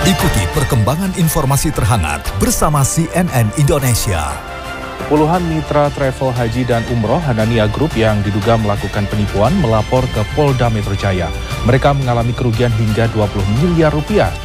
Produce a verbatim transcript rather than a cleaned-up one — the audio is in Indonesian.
Ikuti perkembangan informasi terhangat bersama C N N Indonesia. Puluhan mitra travel haji dan umroh Hanania Group yang diduga melakukan penipuan melapor ke Polda Metro Jaya. Mereka mengalami kerugian hingga dua puluh miliar rupiah